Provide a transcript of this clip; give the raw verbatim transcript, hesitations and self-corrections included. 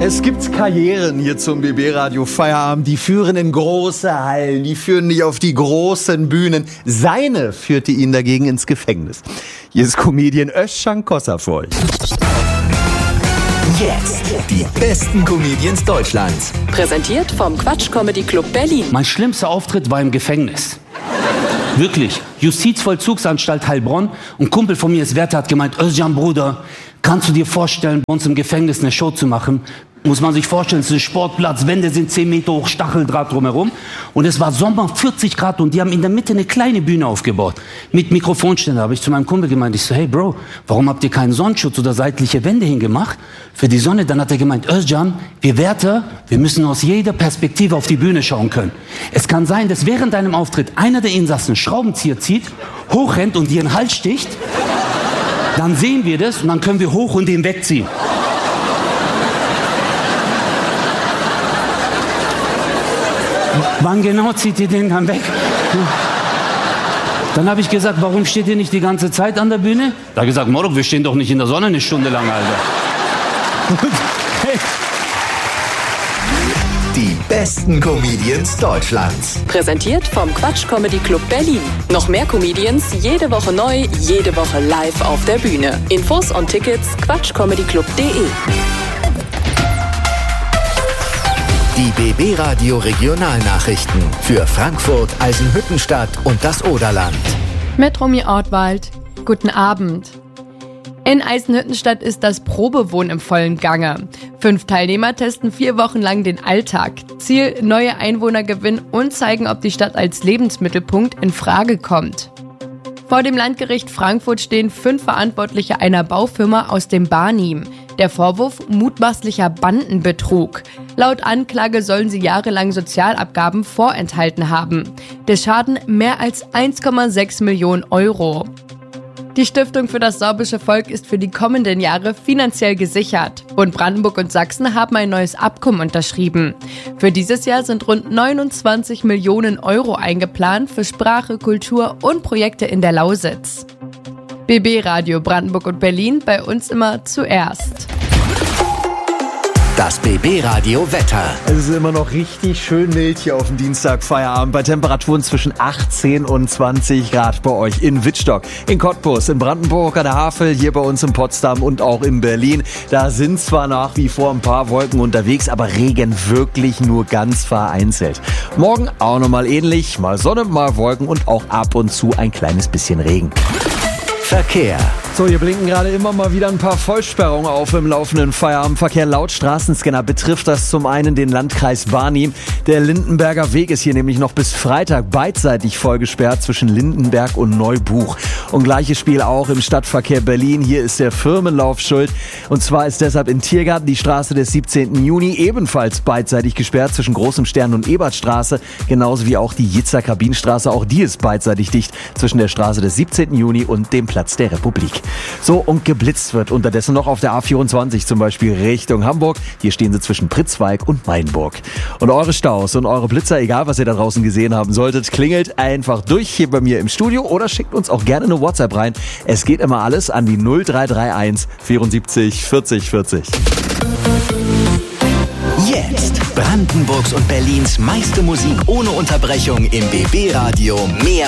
Es gibt Karrieren hier zum B B-Radio Feierabend, die führen in große Hallen, die führen nicht auf die großen Bühnen. Seine führte ihn dagegen ins Gefängnis. Hier ist Comedian Özcan Kosa für euch. Jetzt die besten Comedians Deutschlands. Präsentiert vom Quatsch Comedy Club Berlin. Mein schlimmster Auftritt war im Gefängnis. Wirklich. Justizvollzugsanstalt Heilbronn. Ein Kumpel von mir ist Wärter, hat gemeint, Özcan Bruder, kannst du dir vorstellen, bei uns im Gefängnis eine Show zu machen? Muss man sich vorstellen, es ist ein Sportplatz, Wände sind zehn Meter hoch, Stacheldraht drumherum. Und es war Sommer, vierzig Grad, und die haben in der Mitte eine kleine Bühne aufgebaut. Mit Mikrofonständer. Habe ich zu meinem Kumpel gemeint, ich so, hey Bro, warum habt ihr keinen Sonnenschutz oder seitliche Wände hingemacht für die Sonne? Dann hat er gemeint, Özcan, wir Wärter, wir müssen aus jeder Perspektive auf die Bühne schauen können. Es kann sein, dass während deinem Auftritt einer der Insassen Schraubenzieher zieht, hochrennt und dir in den Hals sticht. Dann sehen wir das und dann können wir hoch und den wegziehen. Wann genau zieht ihr den dann weg? Dann habe ich gesagt, warum steht ihr nicht die ganze Zeit an der Bühne? Da hat er gesagt, Morok, wir stehen doch nicht in der Sonne eine Stunde lang, Alter. Hey. Die besten Comedians Deutschlands. Präsentiert vom Quatsch Comedy Club Berlin. Noch mehr Comedians, jede Woche neu, jede Woche live auf der Bühne. Infos und Tickets quatschcomedyclub punkt de. Die B B-Radio Regionalnachrichten für Frankfurt, Eisenhüttenstadt und das Oderland. Mit Romy Ortwald. Guten Abend. In Eisenhüttenstadt ist das Probewohnen im vollen Gange. Fünf Teilnehmer testen vier Wochen lang den Alltag. Ziel: neue Einwohner gewinnen und zeigen, ob die Stadt als Lebensmittelpunkt in Frage kommt. Vor dem Landgericht Frankfurt stehen fünf Verantwortliche einer Baufirma aus dem Barnim. Der Vorwurf: mutmaßlicher Bandenbetrug. Laut Anklage sollen sie jahrelang Sozialabgaben vorenthalten haben. Der Schaden mehr als eins Komma sechs Millionen Euro. Die Stiftung für das sorbische Volk ist für die kommenden Jahre finanziell gesichert. Bund Brandenburg und Sachsen haben ein neues Abkommen unterschrieben. Für dieses Jahr sind rund neunundzwanzig Millionen Euro eingeplant für Sprache, Kultur und Projekte in der Lausitz. B B-Radio Brandenburg und Berlin, bei uns immer zuerst. Das B B-Radio Wetter. Es ist immer noch richtig schön mild hier auf dem Dienstag Feierabend bei Temperaturen zwischen achtzehn und zwanzig Grad bei euch in Wittstock, in Cottbus, in Brandenburg an der Havel, hier bei uns in Potsdam und auch in Berlin. Da sind zwar nach wie vor ein paar Wolken unterwegs, aber Regen wirklich nur ganz vereinzelt. Morgen auch nochmal ähnlich, mal Sonne, mal Wolken und auch ab und zu ein kleines bisschen Regen. Verkehr. So, hier blinken gerade immer mal wieder ein paar Vollsperrungen auf im laufenden Feierabendverkehr. Laut Straßenscanner betrifft das zum einen den Landkreis Barnim. Der Lindenberger Weg ist hier nämlich noch bis Freitag beidseitig vollgesperrt zwischen Lindenberg und Neubuch. Und gleiches Spiel auch im Stadtverkehr Berlin. Hier ist der Firmenlauf schuld. Und zwar ist deshalb in Tiergarten die Straße des siebzehnten Juni ebenfalls beidseitig gesperrt zwischen Großem Stern und Ebertstraße. Genauso wie auch die Jitzer Kabinenstraße. Auch die ist beidseitig dicht zwischen der Straße des siebzehnten Juni und dem Platz der Republik. So, und geblitzt wird unterdessen noch auf der A vierundzwanzig zum Beispiel Richtung Hamburg. Hier stehen sie zwischen Pritzwalk und Mainburg. Und eure Staus und eure Blitzer, egal was ihr da draußen gesehen haben solltet, klingelt einfach durch hier bei mir im Studio oder schickt uns auch gerne eine WhatsApp rein. Es geht immer alles an die null drei drei eins vierundsiebzig vierzig vierzig. Jetzt Brandenburgs und Berlins meiste Musik ohne Unterbrechung im B B-Radio. Mehr